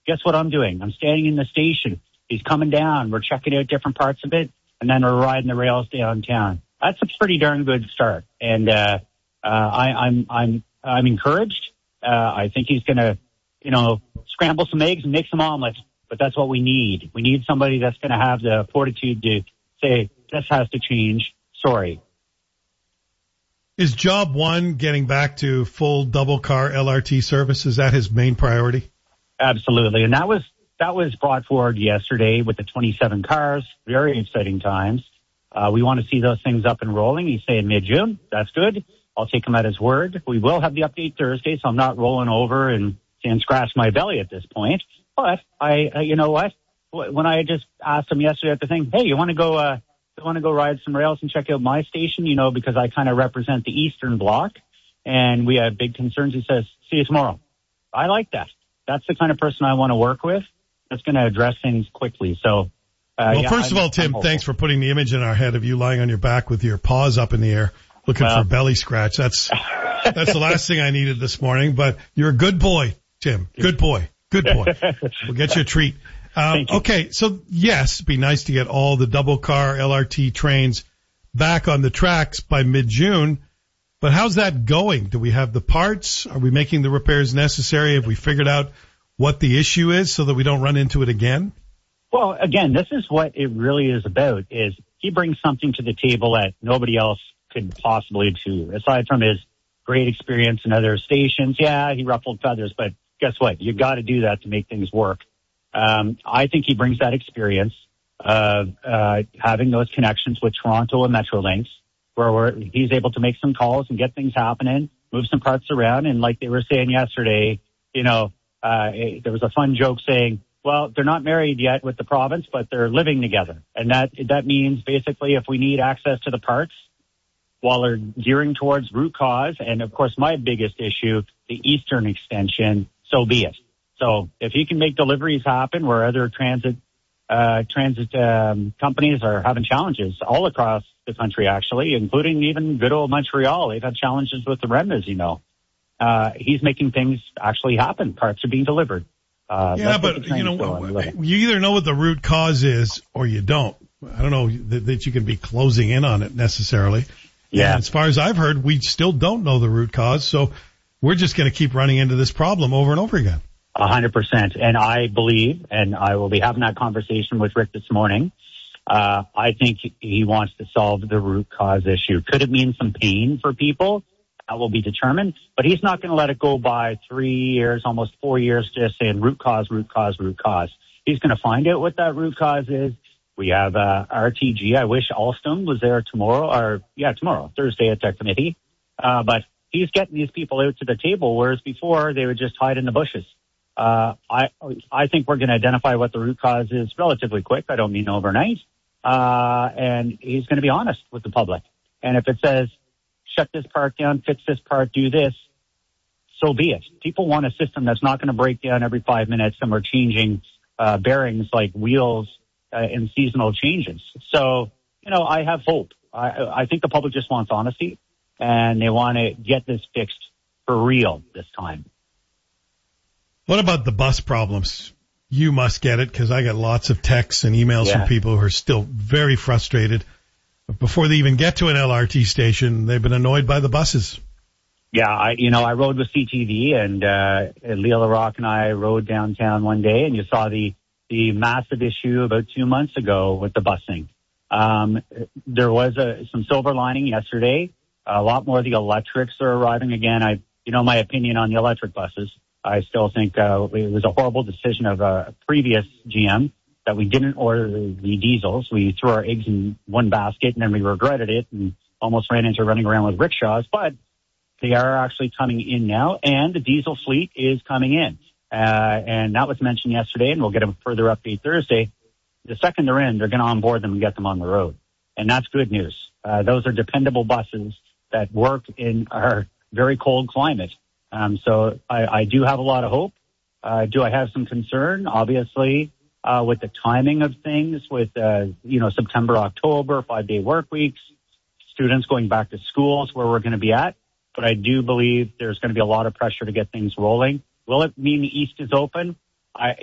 guess what I'm doing? I'm standing in the station. He's coming down. We're checking out different parts of it, and then we're riding the rails downtown. That's a pretty darn good start. And I'm encouraged. I think he's going to, scramble some eggs and make some omelets. But that's what we need. We need somebody that's going to have the fortitude to say, this has to change. Sorry. Is job one getting back to full double car LRT service? Is that his main priority? Absolutely. And that was brought forward yesterday with the 27 cars. Very exciting times. We want to see those things up and rolling. He's saying mid-June. That's good. I'll take him at his word. We will have the update Thursday, so I'm not rolling over and scratch my belly at this point. But you know what? When I just asked him yesterday at the thing, hey, you want to go ride some rails and check out my station? Because I kind of represent the Eastern Bloc, and we have big concerns. He says, see you tomorrow. I like that. That's the kind of person I want to work with. That's going to address things quickly. So, first of all, Tim, thanks for putting the image in our head of you lying on your back with your paws up in the air, looking for a belly scratch. That's the last thing I needed this morning. But you're a good boy, Tim. Good boy. Good boy. We'll get you a treat. Okay, so yes, it'd be nice to get all the double car LRT trains back on the tracks by mid-June. But how's that going? Do we have the parts? Are we making the repairs necessary? Have we figured out what the issue is so that we don't run into it again? Well, again, this is what it really is about, is he brings something to the table that nobody else could possibly do. Aside from his great experience in other stations, yeah, he ruffled feathers, but guess what? You got to do that to make things work. I think he brings that experience of having those connections with Toronto and Metrolinx, where he's able to make some calls and get things happening, move some parts around. And like they were saying yesterday, there was a fun joke saying, well, they're not married yet with the province, but they're living together. And that means basically if we need access to the parts while they're gearing towards root cause, and of course my biggest issue, the Eastern extension, so be it. So if he can make deliveries happen where other transit companies are having challenges all across the country, actually, including even good old Montreal. They've had challenges with the REM, as you know. He's making things actually happen. Parts are being delivered. But you either know what the root cause is or you don't. I don't know that you can be closing in on it necessarily. Yeah. And as far as I've heard, we still don't know the root cause. So we're just going to keep running into this problem over and over again. 100%. And I believe, and I will be having that conversation with Rick this morning, I think he wants to solve the root cause issue. Could it mean some pain for people? That will be determined. But he's not going to let it go by 3 years, almost 4 years, just saying root cause, root cause, root cause. He's going to find out what that root cause is. We have RTG. I wish Alstom was there tomorrow, Thursday at the committee. But he's getting these people out to the table, whereas before they would just hide in the bushes. I think we're going to identify what the root cause is relatively quick. I don't mean overnight. And he's going to be honest with the public. And if it says, shut this part down, fix this part, do this, so be it. People want a system that's not going to break down every 5 minutes and we're changing bearings like wheels in seasonal changes. So, I have hope. I think the public just wants honesty and they want to get this fixed for real this time. What about the bus problems? You must get it because I get lots of texts and emails from people who are still very frustrated. Before they even get to an LRT station, they've been annoyed by the buses. Yeah, I rode with CTV and Leo LaRocque and I rode downtown one day and you saw the massive issue about 2 months ago with the busing. There was some silver lining yesterday. A lot more of the electrics are arriving again. My opinion on the electric buses. I still think it was a horrible decision of a previous GM that we didn't order the diesels. We threw our eggs in one basket and then we regretted it and almost ran into running around with rickshaws. But they are actually coming in now, and the diesel fleet is coming in. And that was mentioned yesterday, and we'll get a further update Thursday. The second they're in, they're going to onboard them and get them on the road. And that's good news. Those are dependable buses that work in our very cold climate. So I do have a lot of hope. Do I have some concern? Obviously, with the timing of things, with, September, October, 5-day work weeks, students going back to schools where we're going to be at. But I do believe there's going to be a lot of pressure to get things rolling. Will it mean the East is open?